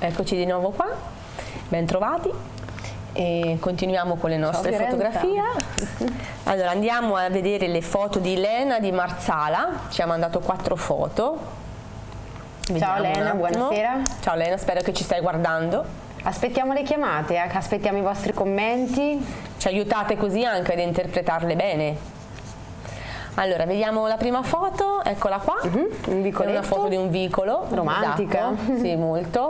Eccoci di nuovo qua, ben trovati e continuiamo con le nostre fotografie. Allora andiamo a vedere le foto di Lena di Marsala, ci ha mandato 4 foto. Vediamo. Ciao Lena, buonasera. Ciao Lena, spero che ci stai guardando. Aspettiamo le chiamate, aspettiamo i vostri commenti. Ci aiutate così anche ad interpretarle bene. Allora, vediamo la prima foto, eccola qua. Un vicoletto. È una foto di un vicolo. Romantica. Esatto. Sì, molto.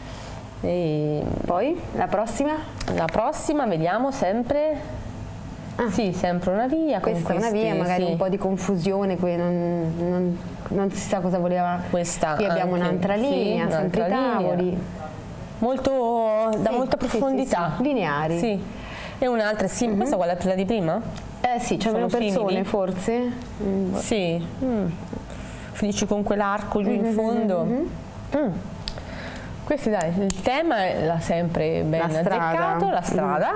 E poi la prossima? La prossima, vediamo sempre. Sì, sempre una via. Questa è una via, magari un po' di confusione, qui non si sa cosa voleva. Questa qui abbiamo un'altra linea, sempre i tavoli. Molto, da molta profondità. Sì. Lineari. Sì. E un'altra, questa quella è quella di prima? Sì, c'è meno persone forse. Sì. Finisci con quell'arco giù in fondo. Questo dai, il tema l'ha sempre ben azzeccato, la strada.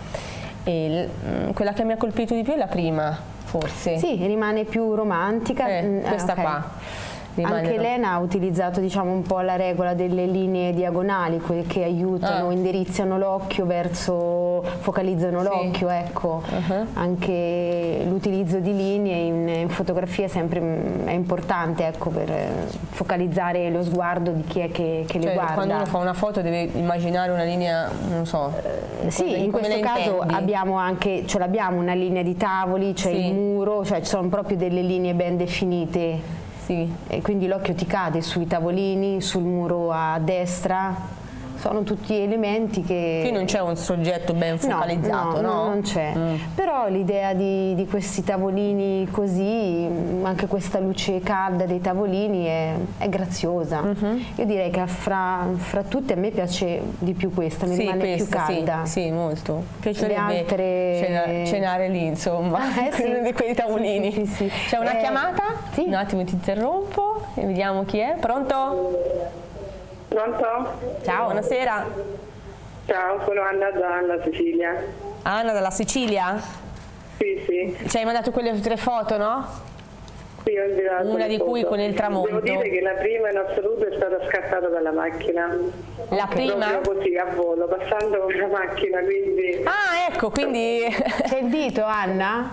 E quella che mi ha colpito di più è la prima, forse. Sì, rimane più romantica. Questa qua. Anche Lena ha utilizzato, diciamo, un po' la regola delle linee diagonali che aiutano, indirizzano l'occhio verso, focalizzano l'occhio, ecco. Anche l'utilizzo di linee in fotografia è importante, ecco, per focalizzare lo sguardo di chi è che le guarda. Quando uno fa una foto deve immaginare una linea, non so. Sì, in questo caso abbiamo anche, l'abbiamo una linea di tavoli, c'è il muro, ci sono proprio delle linee ben definite. E quindi l'occhio ti cade sui tavolini, sul muro a destra, sono tutti elementi che... Qui non c'è un soggetto ben focalizzato, no? Non c'è, però l'idea di questi tavolini così, anche questa luce calda dei tavolini è graziosa. Io direi che fra tutte a me piace di più questa, mi rimane più calda. Sì, molto. Piacerebbe altre... cenare lì, insomma, di quei tavolini. C'è una chiamata? Sì. Un attimo ti interrompo e vediamo chi è. Pronto? Pronto? Ciao, buonasera. Ciao, sono Anna dalla Sicilia. Anna dalla Sicilia? Sì. Ci hai mandato quelle 3 foto, no? Sì, ho inviato una di cui con il tramonto. Devo dire che la prima in assoluto è stata scattata dalla macchina. La prima? Proprio così, a volo, passando con la macchina, quindi... Ah, ecco, quindi... C'è il dito, Anna?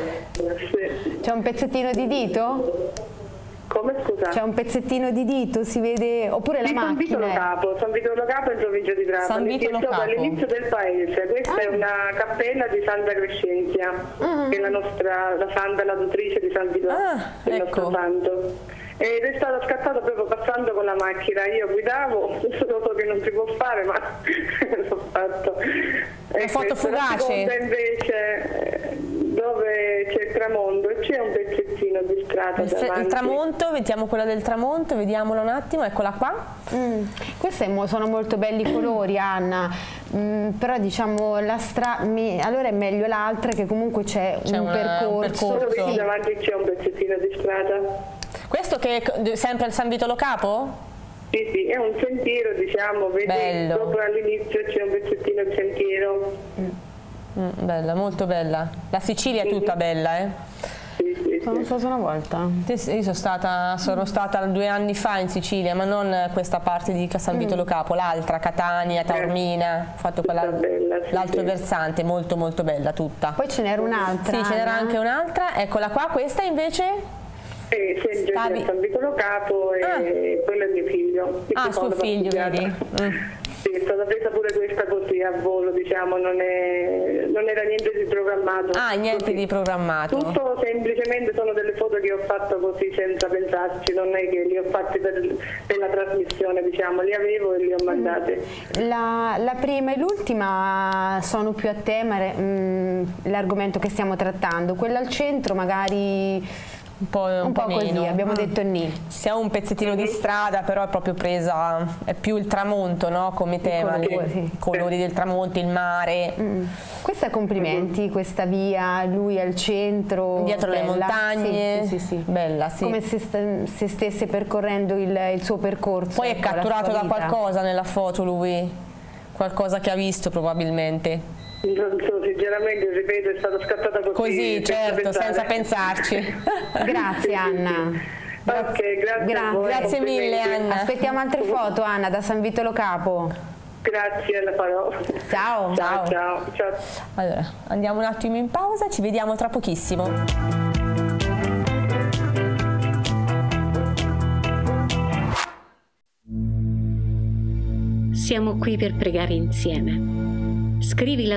Sì. C'è un pezzettino di dito? Come, scusa? C'è un pezzettino di dito, si vede, oppure la macchina? San Vitolo Capo in provincia di Trapani, che è proprio all'inizio del paese. Questa è una cappella di Santa Crescenzia, che è la santa, la tutrice di San Vitolo, del nostro santo. Ed è stata scattata proprio passando con la macchina. Io guidavo, so che non si può fare, ma l'ho fatto. Una foto fugace? Invece, dove c'è il tramonto e c'è un pezzettino di strada davanti. Il tramonto, vediamo quella del tramonto, vediamola un attimo, eccola qua. Questi sono molto belli i colori, Anna, però diciamo allora è meglio l'altra, che comunque c'è un percorso. Dove davanti c'è un pezzettino di strada. Questo che è sempre al San Vitolo Capo? Sì, è un sentiero, diciamo, vedi, proprio all'inizio c'è un pezzettino di sentiero. Bella, molto bella. La Sicilia è tutta bella, eh? Sì. Sono stata una volta. Io sono stata 2 anni fa in Sicilia, ma non questa parte di San Vitolo Capo, l'altra, Catania, Taormina, ho fatto l'altro versante, molto molto bella tutta. Poi ce n'era un'altra. Sì, ce n'era anche un'altra, eccola qua, questa invece? Sempre a San Vitolo Capo e quello è mio figlio. Suo figlio, vedi? Sì, è stata presa pure questa così a volo, diciamo, non era niente di programmato. Niente così. Di programmato. Tutto semplicemente sono delle foto che ho fatto così senza pensarci, non è che li ho fatti per la trasmissione, diciamo, li avevo e li ho mandati. La prima e l'ultima sono più a tema l'argomento che stiamo trattando, quella al centro magari... Un po' così, abbiamo detto ni. Siamo un pezzettino di strada, però è proprio presa, è più il tramonto, no? Come tema, i colori del tramonto, il mare. Questa complimenti, questa via, lui al centro. Dietro le montagne. Sì. Bella, sì. Come se stesse percorrendo il suo percorso. Poi è catturato da qualcosa nella foto lui, qualcosa che ha visto probabilmente. Non so, sinceramente, ripeto, è stata scattata così. Così, certo, senza pensarci. Grazie, Anna. Ok, grazie. Grazie mille, Anna. Aspettiamo altre foto, Anna, da San Vito Lo Capo. Grazie, la farò. Ciao. Ciao. Allora, andiamo un attimo in pausa, ci vediamo tra pochissimo. Siamo qui per pregare insieme. Scrivi la